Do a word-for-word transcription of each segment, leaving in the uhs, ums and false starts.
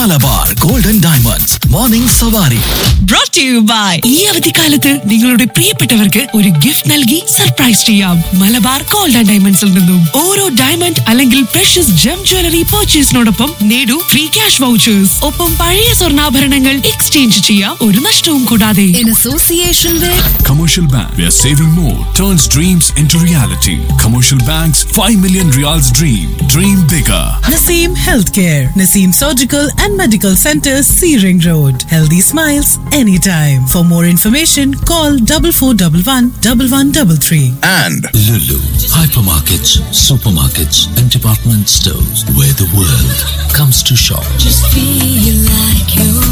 Malabar golden diamonds morning സവാരി. Brought to you by ഈ അവധിക്കാലത്ത് നിങ്ങളുടെ പ്രിയപ്പെട്ടവർക്ക് ഒരു ഗിഫ്റ്റ് നൽകി സർപ്രൈസ് ചെയ്യാം മലബാർ ഗോൾഡൻ ഡയമണ്ട്സിൽ നിന്നും. ഓരോ ഡയമണ്ട് അല്ലെങ്കിൽ പ്രഷ്യസ് ജം ജ്വല്ലറി പർച്ചേസിനോടൊപ്പം നേടൂ ഫ്രീ ക്യാഷ് വൗച്ചേഴ്സ്. ഒപ്പം പഴയ സ്വർണ്ണാഭരണങ്ങൾ എക്സ്ചേഞ്ച് ചെയ്യാം ഒരു നഷ്ടവും കൂടാതെ. In association with Commercial Bank, where saving more turns dreams into reality. Commercial Bank's five million Riyals dream. Dream bigger. Naseem Healthcare, Naseem Surgical and Medical Center, C Ring Road. Healthy smiles anytime. For more information, call double four double one double one double three. And Lulu, hypermarkets, supermarkets, and department stores where the world comes to shop. just feel like you're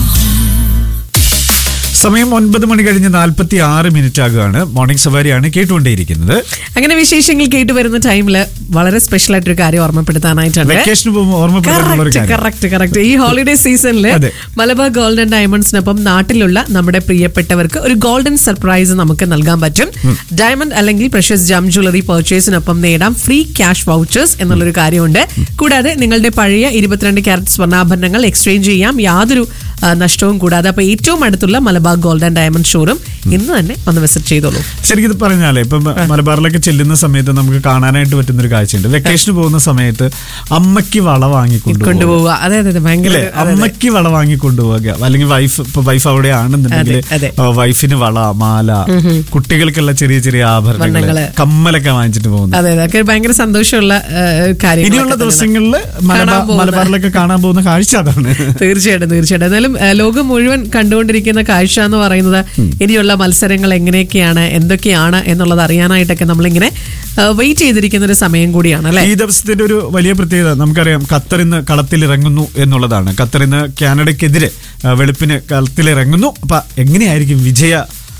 സമയം ഒൻപത് മണി കഴിഞ്ഞ് നാൽപ്പത്തി ആറ് minute ആകുകയാണ്. Morning സവാരിയാണ് കേട്ടുകൊണ്ടേയിരിക്കുന്നത്. അങ്ങനെ വിശേഷങ്ങൾ കേട്ടു വരുന്ന ടൈമില് വളരെ സ്പെഷ്യൽ ആയിട്ടൊരു കാര്യം ഓർമ്മപ്പെടുത്താനായിട്ടുണ്ട്. വെക്കേഷന് പോകുമ്പോൾ ഓർമ്മപ്പെടുത്താനുള്ള ഒരു കാര്യം. കറക്റ്റ് കറക്റ്റ് ഈ ഹോളിഡേ സീസണില് അതെ. മലബാർ ഗോൾഡൻ ഡയമണ്ട്സിനൊപ്പം നാട്ടിലുള്ള നമ്മുടെ പ്രിയപ്പെട്ടവർക്ക് ഒരു ഗോൾഡൻ സർപ്രൈസ് നമുക്ക് നൽകാൻ പറ്റും. ഡയമണ്ട് അല്ലെങ്കിൽ പ്രഷ്യസ് ജം ജ്വല്ലറി പർച്ചേസിനൊപ്പം നേടാം ഫ്രീ ക്യാഷ് വൗച്ചേഴ്സ് എന്നുള്ളൊരു കാര്യമുണ്ട്. കൂടാതെ നിങ്ങളുടെ പഴയ ഇരുപത്തിരണ്ട് ക്യാരറ്റ് സ്വർണ്ണാഭരണങ്ങൾ എക്സ്ചേഞ്ച് ചെയ്യാം യാതൊരു നഷ്ടവും കൂടാതെ. അപ്പൊ ഏറ്റവും അടുത്തുള്ള മലബാർ ഗോൾഡൻ ഡയമണ്ട് ഷോറൂം ഇന്ന് തന്നെ ഒന്ന് വിസിറ്റ് ചെയ്തോളൂ. ശരിക്കും ഇത് പറഞ്ഞാലേ ഇപ്പം മലബാറിലൊക്കെ ചെല്ലുന്ന സമയത്ത് നമുക്ക് കാണാനായിട്ട് പറ്റുന്ന ഒരു കാഴ്ചയുണ്ട്. വെക്കേഷന് പോകുന്ന സമയത്ത് അമ്മയ്ക്ക് വള വാങ്ങിക്കൊണ്ടുപോവുക. അതെ അതെ ഭയങ്കര അമ്മയ്ക്ക് വള വാങ്ങിക്കൊണ്ടുപോവുക. അല്ലെങ്കിൽ വൈഫ് ഇപ്പൊ വൈഫ് അവിടെ ആണെന്നുണ്ടെങ്കിൽ വൈഫിന് വള, മാല, കുട്ടികൾക്കുള്ള ചെറിയ ചെറിയ ആഭരണങ്ങൾ, കമ്മലൊക്കെ വാങ്ങിച്ചിട്ട് പോകുന്നു. അതെ അതൊക്കെ ഭയങ്കര സന്തോഷമുള്ള കാര്യം. ഇനിയുള്ള ദിവസങ്ങളിൽ മലബാറിലൊക്കെ കാണാൻ പോകുന്ന കാഴ്ച അതാണ്. തീർച്ചയായിട്ടും തീർച്ചയായിട്ടും. എന്നാലും ലോകം മുഴുവൻ കണ്ടുകൊണ്ടിരിക്കുന്ന കാഴ്ച എന്ന് പറയുന്നത് ഇനിയുള്ള മത്സരങ്ങൾ എങ്ങനെയൊക്കെയാണ് എന്തൊക്കെയാണ് എന്നുള്ളത് അറിയാനായിട്ടൊക്കെ നമ്മളിങ്ങനെ വെയിറ്റ് ചെയ്തിരിക്കുന്ന ഒരു സമയം കൂടിയാണ് അല്ലെ. ഈ ദിവസത്തിന്റെ ഒരു വലിയ പ്രത്യേകത നമുക്കറിയാം, ഖത്തർ ഇന്ന് കളത്തിലിറങ്ങുന്നു എന്നുള്ളതാണ്. ഖത്തർ ഇന്ന് കാനഡയ്ക്കെതിരെ വെളുപ്പിന് കളത്തിലിറങ്ങുന്നു. അപ്പൊ എങ്ങനെയായിരിക്കും വിജയ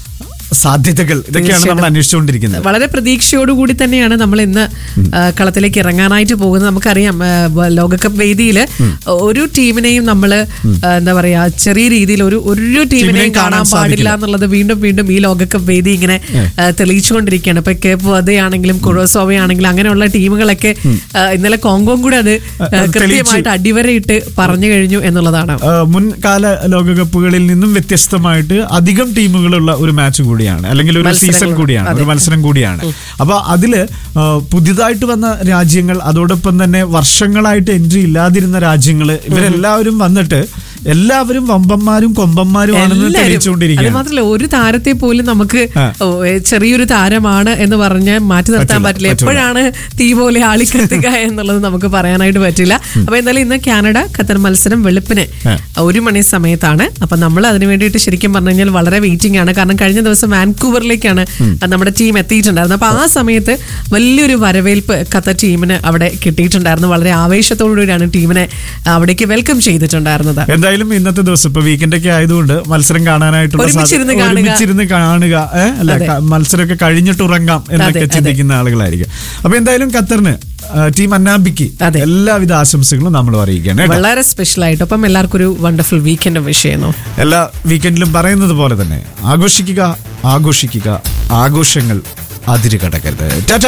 സാധ്യതകൾ, ഇതൊക്കെയാണ് നമ്മൾ അന്വേഷിച്ചുകൊണ്ടിരിക്കുന്നത്. വളരെ പ്രതീക്ഷയോടുകൂടി തന്നെയാണ് നമ്മൾ ഇന്ന് കളത്തിലേക്ക് ഇറങ്ങാനായിട്ട് പോകുന്നത്. നമുക്കറിയാം ലോകകപ്പ് വേദിയിൽ ഒരു ടീമിനെയും നമ്മൾ എന്താ പറയാ ചെറിയ രീതിയിൽ ഒരു ഒരു ടീമിനെയും കാണാൻ പാടില്ല എന്നുള്ളത് വീണ്ടും വീണ്ടും ഈ ലോകകപ്പ് വേദി ഇങ്ങനെ തെളിയിച്ചുകൊണ്ടിരിക്കുകയാണ്. ഇപ്പൊ കേപ്പ് വധയാണെങ്കിലും കുറോസോവയാണെങ്കിലും അങ്ങനെയുള്ള ടീമുകളൊക്കെ ഇന്നലെ കോങ്കോം കൂടെ അത് കൃത്യമായിട്ട് അടിവരയിട്ട് പറഞ്ഞു കഴിഞ്ഞു എന്നുള്ളതാണ്. മുൻകാല ലോകകപ്പുകളിൽ നിന്നും വ്യത്യസ്തമായിട്ട് അധികം ടീമുകളുള്ള ഒരു മാച്ച് കൂടിയാണ്, അല്ലെങ്കിൽ ഒരു സീസൺ കൂടിയാണ്, ഒരു മത്സരം കൂടിയാണ്. അപ്പൊ അതില് പുതിയതായിട്ട് വന്ന രാജ്യങ്ങൾ, അതോടൊപ്പം തന്നെ വർഷങ്ങളായിട്ട് എൻട്രി ഇല്ലാതിരുന്ന രാജ്യങ്ങള്, ഇവരെല്ലാവരും വന്നിട്ട് എല്ലാവരും വമ്പന്മാരും കൊമ്പന്മാരും ആണെന്ന് തെളിയിച്ചുകൊണ്ടിരിക്കുകയാണ്. അത് മാത്രമല്ല ഒരു താരത്തെ പോലും നമുക്ക് ചെറിയൊരു താരമാണ് എന്ന് പറഞ്ഞ് മാറ്റി നിർത്താൻ പറ്റില്ല. എപ്പോഴാണ് തീ പോലെ ആളിക്കത്തുക എന്നുള്ളത് നമുക്ക് പറയാനായിട്ട് പറ്റില്ല. അപ്പൊ എന്തായാലും ഇന്ന് കാനഡ ഖത്തർ മത്സരം വെളുപ്പിന് ഒരു മണി സമയത്താണ്. അപ്പൊ നമ്മൾ അതിന് വേണ്ടിയിട്ട് ശരിക്കും പറഞ്ഞു കഴിഞ്ഞാൽ വളരെ വെയിറ്റിംഗ് ആണ്. കാരണം കഴിഞ്ഞ ദിവസം വാൻകൂവറിലേക്കാണ് നമ്മുടെ ടീം എത്തിയിട്ടുണ്ടായിരുന്നത്. അപ്പൊ ആ സമയത്ത് വലിയൊരു വരവേൽപ്പ് ഖത്തർ ടീമിന് അവിടെ കിട്ടിയിട്ടുണ്ടായിരുന്നു. വളരെ ആവേശത്തോടുകൂടിയാണ് ടീമിനെ അവിടേക്ക് വെൽക്കം ചെയ്തിട്ടുണ്ടായിരുന്നത്. എന്തായാലും ഇന്നത്തെ ദിവസം ഇപ്പൊ വീക്കെൻഡ് ഒക്കെ ആയതുകൊണ്ട് മത്സരം കാണാനായിട്ടുള്ള ഒരുമിച്ചിരുന്ന് കാണുക, അല്ല മത്സരമൊക്കെ കഴിഞ്ഞിട്ട് ഉറങ്ങാം എന്നൊക്കെ ചിന്തിക്കുന്ന ആളുകളായിരിക്കും. അപ്പൊ എന്തായാലും ഖത്തറിന് ടീം അന്നാബിക്ക് എല്ലാവിധ ആശംസകളും നമ്മൾ അറിയിക്കുകയാണ്. വളരെ സ്പെഷ്യൽ ആയിട്ട് അപ്പം എല്ലാവർക്കും ഒരു വണ്ടർഫുൾ വീക്കെൻഡ് വിഷ് ചെയ്യുന്നു. എല്ലാ വീക്കെൻഡിലും പറയുന്നത് പോലെ തന്നെ ആഘോഷിക്കുക, ആഘോഷിക്കുക, ആഘോഷങ്ങൾ അതിര് കടക്കരുത്.